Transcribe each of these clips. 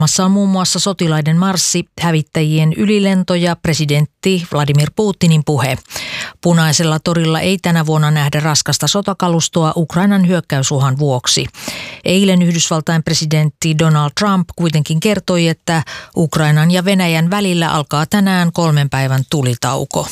Massa on muun muassa sotilaiden marssi, hävittäjien ylilento ja presidentti Vladimir Putinin puhe. Punaisella torilla ei tänä vuonna nähdä raskasta sotakalustoa Ukrainan hyökkäysuhan vuoksi. Eilen Yhdysvaltain presidentti Donald Trump kuitenkin kertoi, että Ukrainan ja Venäjän välillä alkaa tänään 3 päivän tulitauko.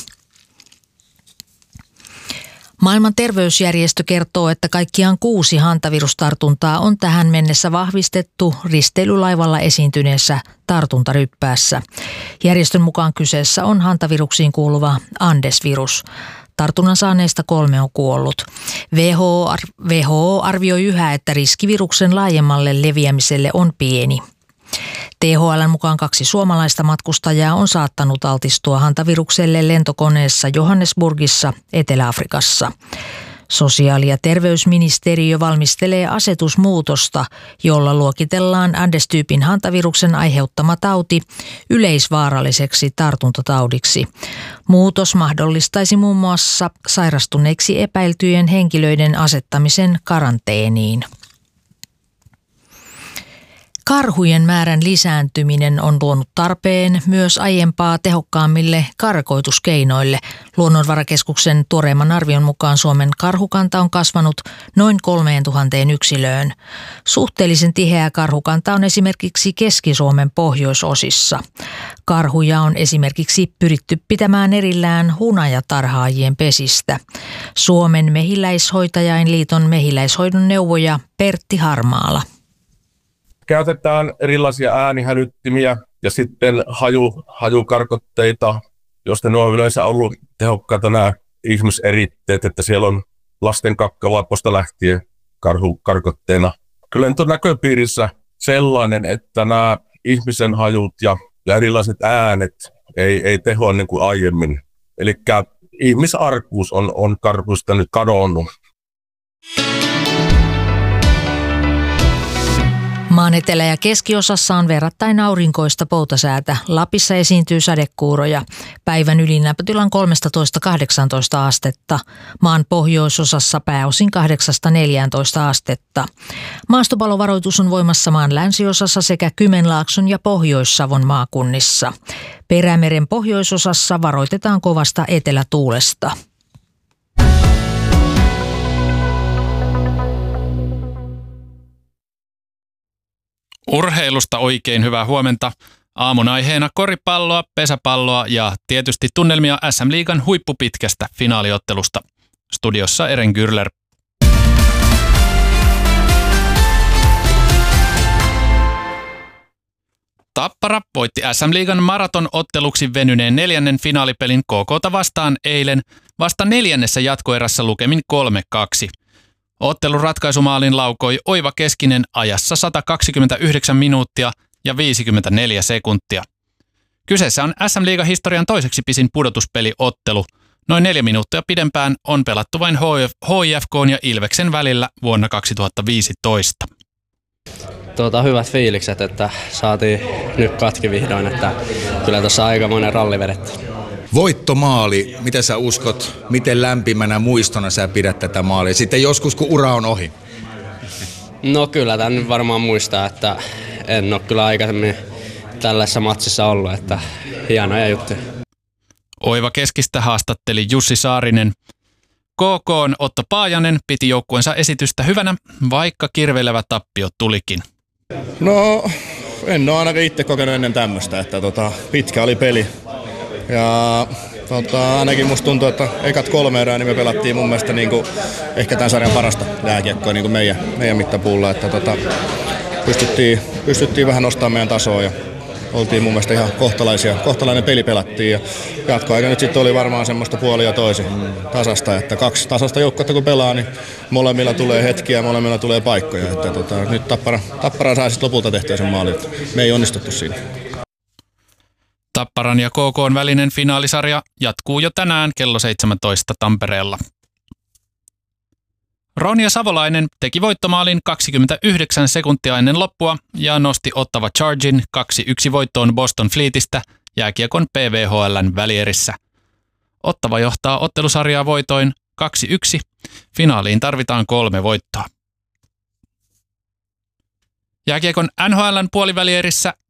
Maailman terveysjärjestö kertoo, että kaikkiaan 6 hantavirustartuntaa on tähän mennessä vahvistettu risteilylaivalla esiintyneessä tartuntaryppäässä. Järjestön mukaan kyseessä on hantaviruksiin kuuluva Andes-virus. Tartunnan saaneista 3 on kuollut. WHO arvioi yhä, että riski viruksen laajemmalle leviämiselle on pieni. THL:n mukaan 2 suomalaista matkustajaa on saattanut altistua hantavirukselle lentokoneessa Johannesburgissa, Etelä-Afrikassa. Sosiaali- ja terveysministeriö valmistelee asetusmuutosta, jolla luokitellaan Andes-tyypin hantaviruksen aiheuttama tauti yleisvaaralliseksi tartuntataudiksi. Muutos mahdollistaisi muun muassa sairastuneeksi epäiltyjen henkilöiden asettamisen karanteeniin. Karhujen määrän lisääntyminen on luonut tarpeen myös aiempaa tehokkaammille karkoituskeinoille. Luonnonvarakeskuksen tuoreimman arvion mukaan Suomen karhukanta on kasvanut noin 3000 yksilöön. Suhteellisen tiheä karhukanta on esimerkiksi Keski-Suomen pohjoisosissa. Karhuja on esimerkiksi pyritty pitämään erillään hunajatarhaajien pesistä. Suomen mehiläishoitajainliiton mehiläishoidon neuvoja Pertti Harmaala. Käytetään erilaisia äänihälyttimiä ja sitten hajukarkotteita, joista ne on yleensä ollut tehokkaita nämä ihmiseritteet, että siellä on lasten kakkavaposta lähtien karhukarkotteena. Kyllä nyt on näköpiirissä sellainen, että nämä ihmisen hajut ja erilaiset äänet ei tehoa niin kuin aiemmin. Eli ihmisarkuus on karhuista nyt kadonnut. Maan etelä- ja keskiosassa on verrattain aurinkoista poutasäätä. Lapissa esiintyy sadekuuroja. Päivän ylilämpötila on 13–18 astetta. Maan pohjoisosassa pääosin 8–14 astetta. Maastopalovaroitus on voimassa maan länsiosassa sekä Kymenlaakson ja Pohjois-Savon maakunnissa. Perämeren pohjoisosassa varoitetaan kovasta etelätuulesta. Urheilusta oikein hyvää huomenta. Aamun aiheena koripalloa, pesäpalloa ja tietysti tunnelmia SM-liigan huippupitkästä finaaliottelusta. Studiossa Eren Gürler. Tappara voitti SM-liigan maratonotteluksi venyneen 4. finaalipelin KK:ta vastaan eilen vasta 4. jatkoerässä lukemin 3-2. Ottelun ratkaisumaalin laukoi Oiva Keskinen ajassa 129 minuuttia ja 54 sekuntia. Kyseessä on SM-liigan historian toiseksi pisin pudotuspeliottelu. Noin 4 minuuttia pidempään on pelattu vain HIFK:n ja Ilveksen välillä vuonna 2015. Hyvät fiilikset, että saatiin nyt katki vihdoin, että kyllä tuossa aikamoinen ralli vedettiin. Voittomaali, mitä sä uskot, miten lämpimänä muistona sä pidät tätä maalia? Sitten joskus, kun ura on ohi. No kyllä, tämän nyt varmaan muistaa, että en ole kyllä aikaisemmin tällaisessa matsissa ollut, että hienoja juttuja. Oiva Keskistä haastatteli Jussi Saarinen. KK:n Otto Paajanen piti joukkueensa esitystä hyvänä, vaikka kirveilevä tappio tulikin. No, en ole ainakaan itse kokenut ennen tämmöistä, että pitkä oli peli. Ja ainakin musta tuntuu, että ekat 3 erää niin me pelattiin mun mielestä niin ehkä tämän sarjan parasta jääkiekkoa niin meidän mittapuulla. Että pystyttiin vähän nostamaan meidän tasoa ja oltiin mun mielestä ihan kohtalainen peli pelattiin. Ja jatkoaika nyt sitten oli varmaan semmoista puoli ja toisin tasasta, että 2 tasasta joukkuetta kun pelaa, niin molemmilla tulee hetkiä ja molemmilla tulee paikkoja. Että nyt Tappara sai sitten lopulta tehtyä sen maalin, että me ei onnistuttu siinä. Tapparan ja KK:n välinen finaalisarja jatkuu jo tänään kello 17 Tampereella. Ronja Savolainen teki voittomaalin 29 sekuntia ennen loppua ja nosti Ottawa Chargin 2-1 voittoon Boston Fleetistä jääkiekon PVHL:n välierissä. Ottawa johtaa ottelusarjaa voitoin 2-1. Finaaliin tarvitaan 3 voittoa. Jääkiekon NHL:n puolivälierissä